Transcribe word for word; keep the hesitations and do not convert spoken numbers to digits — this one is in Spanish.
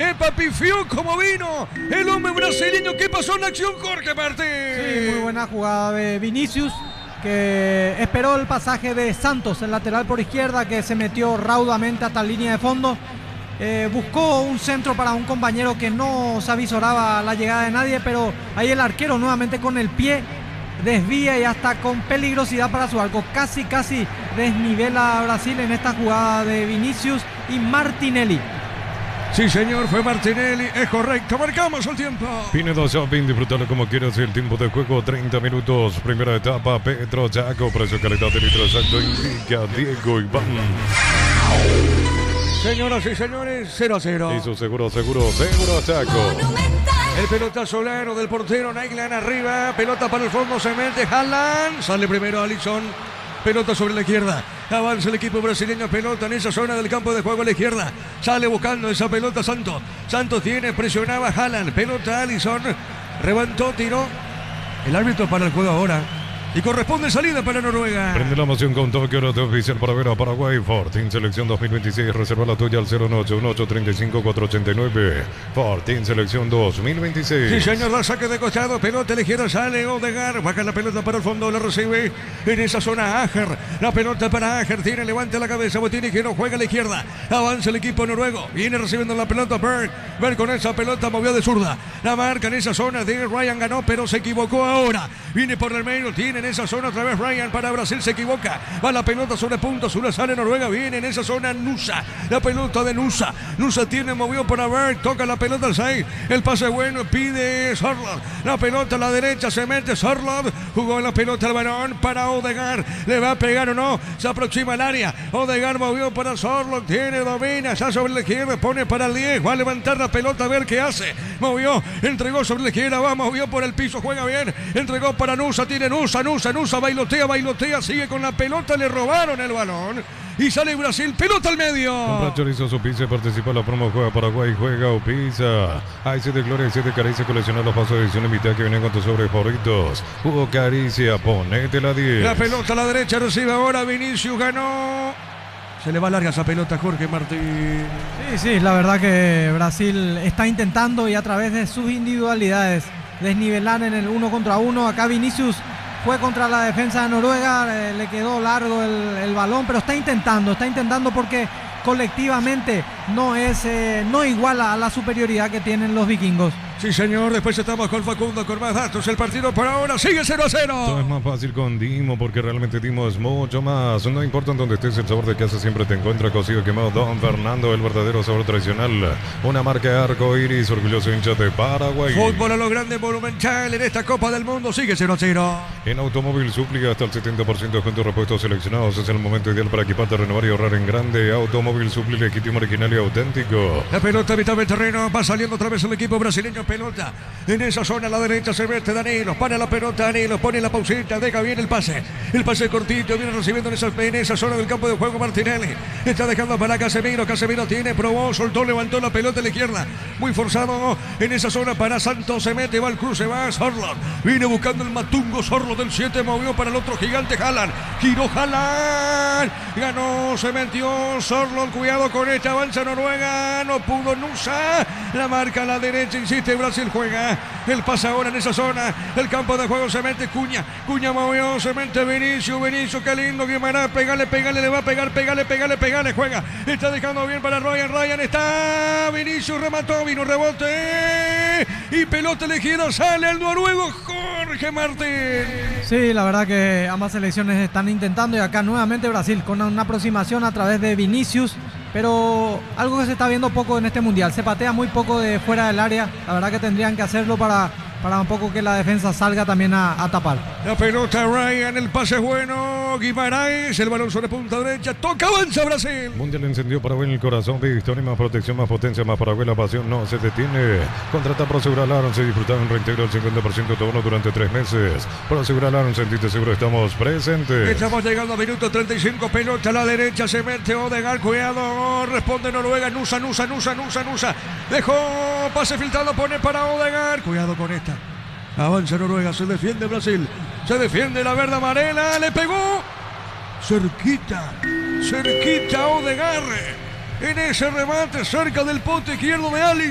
Epa, pifió como vino el hombre brasileño. ¿Qué pasó en la acción, Jorge Martín? Sí, muy buena jugada de Vinicius, que esperó el pasaje de Santos, el lateral por izquierda, que se metió raudamente hasta la línea de fondo. Eh, buscó un centro para un compañero que no se avisoraba la llegada de nadie, pero ahí el arquero nuevamente con el pie desvía y hasta con peligrosidad para su arco. Casi, casi desnivela a Brasil en esta jugada de Vinicius y Martinelli. Sí, señor, fue Martinelli, es correcto, marcamos el tiempo. Pinedo Shopping, disfrútalo como quieras. El tiempo de juego, treinta minutos. Primera etapa, Petro Chaco, precio calidad de litro exacto, indica Diego Iván. Señoras y señores, cero a cero. Hizo seguro, seguro, seguro Chaco. El pelotazo largo del portero, Nainggolan arriba, pelota para el fondo, se mete Haaland, sale primero Alisson, pelota sobre la izquierda, avanza el equipo brasileño, pelota en esa zona del campo de juego a la izquierda, sale buscando esa pelota Santos, Santos tiene, presionaba Haaland, pelota Alisson, levantó, tiró, el árbitro para el juego ahora. Y corresponde salida para Noruega. Prende la emoción con Tokio, hora de oficial para ver a Paraguay. Fortín Selección dos mil veintiséis. Reserva la tuya al cero nueve uno ocho tres cinco cuatro ocho nueve. Fortín Selección dos mil veintiséis. Sí, señor, da saque de costado. Pelota a la izquierda, sale Odegaard. Baja la pelota para el fondo, la recibe en esa zona Ajer. La pelota para Ajer. Tiene, levanta la cabeza. Botín izquierdo, juega a la izquierda. Avanza el equipo noruego. Viene recibiendo la pelota Berg. Berg con esa pelota movió de zurda. La marca en esa zona de Ryan ganó, pero se equivocó ahora. Viene por el medio. Tiene en esa zona otra vez Ryan para Brasil, se equivoca, va la pelota sobre punto, Zula sale Noruega, viene en esa zona Nusa, la pelota de Nusa, Nusa tiene, movió para Berg, toca la pelota al seis, el pase bueno, pide Sorloth, la pelota a la derecha, se mete Sorloth, jugó la pelota al balón para Odegaard, le va a pegar o no, se aproxima al área, Odegaard movió para Sorloth, tiene, domina, ya sobre la izquierda, pone para el diez, va a levantar la pelota a ver qué hace, movió, entregó sobre la izquierda, va, movió por el piso, juega bien, entregó para Nusa, tiene Nusa, Nusa, Nusa, bailotea, bailotea, sigue con la pelota, le robaron el balón y sale Brasil, pelota al medio. Compra chorizo Supisa, participa en la promo, juega Paraguay, juega Upisa. Ahí se de gloria, se de caricia, colecciona los pasos de edición limitada que vienen con tus sobres favoritos. Jugo Caricia, ponete la diez. La pelota a la derecha, recibe ahora Vinicius, ganó. Se le va larga esa pelota a Jorge Martín. Sí, sí, la verdad que Brasil está intentando y a través de sus individualidades desnivelar en el uno contra uno. Acá Vinicius fue contra la defensa de Noruega, eh, le quedó largo el, el balón, pero está intentando, está intentando porque colectivamente no es eh, no iguala a la superioridad que tienen los vikingos. Sí, señor, después estamos con Facundo con más datos. El partido por ahora sigue cero a cero. Todo es más fácil con Dimo, porque realmente Dimo es mucho más. No importa en dónde estés, el sabor de casa siempre te encuentra. Cocido quemado Don Fernando, el verdadero sabor tradicional. Una marca de arco iris, orgulloso hincha de Paraguay. Fútbol a lo grande, monumental en esta Copa del Mundo, sigue cero a cero. En Automóvil Supli hasta el setenta por ciento de repuestos seleccionados. Es el momento ideal para equiparte, renovar y ahorrar en grande. Automóvil Supli, legítimo, original y auténtico. La pelota a mitad del terreno, va saliendo otra vez el equipo brasileño. Pelota en esa zona a la derecha, se mete Danilo, para la pelota Danilo, pone la pausita, deja bien el pase, el pase cortito, viene recibiendo en esa, en esa zona del campo de juego Martinelli, está dejando para Casemiro, Casemiro tiene, probó, soltó, levantó la pelota a la izquierda, muy forzado en esa zona para Santos, se mete, va al cruce, va Sorloth, viene buscando el matungo Sorloth del siete, movió para el otro gigante Haaland, giró Haaland, ganó, se metió Sorloth, cuidado con esta, avanza Noruega, no pudo Nusa, la marca a la derecha, insiste Brasil, juega el pase ahora en esa zona, el campo de juego se mete Cuña, Cuña movió, se mete Vinicius, Vinicius, qué lindo, Guimarães, pegale, pegale, le va a pegar, pegale, pegale, pegale, juega, está dejando bien para Ryan, Ryan está, Vinicius remató, vino rebote y pelota elegida, sale el noruego Jorge Martín. Sí, la verdad que ambas selecciones están intentando y acá nuevamente Brasil con una aproximación a través de Vinicius, pero algo que se está viendo poco en este mundial, se patea muy poco de fuera del área, la verdad que tendrían que hacerlo para, para un poco que la defensa salga también a, a tapar. La pelota Ryan, el pase es bueno, Guimarães, el balón sobre punta derecha, toca, avanza Brasil. Mundial encendió Paraguay en el corazón, victoria, más protección, más potencia, más Paraguay, la pasión no se detiene. Contrata Prosegur Alarm, se disfruta un reintegro del cincuenta por ciento de bono durante tres meses. Prosegur Alarm, sentite seguro, estamos presentes. Estamos llegando a minuto treinta y cinco, pelota a la derecha, se mete Odegaard, cuidado, responde Noruega, Nusa, Nusa, Nusa, Nusa, Nusa, dejó, pase filtrado, pone para Odegaard, cuidado con esta. Avanza Noruega, se defiende Brasil, se defiende la verde amarela, le pegó, cerquita, cerquita Odegaard, en ese remate cerca del poste izquierdo de Ali.